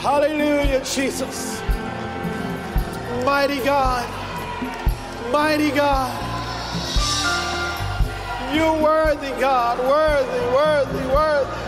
Hallelujah, Jesus. Mighty God. Mighty God. You're worthy, God. Worthy, worthy, worthy.